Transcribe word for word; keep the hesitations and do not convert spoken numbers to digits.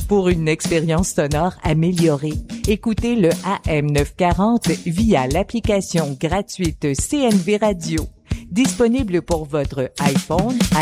Pour une expérience sonore améliorée, écoutez le A M neuf cent quarante via l'application gratuite C N V Radio, disponible pour votre iPhone,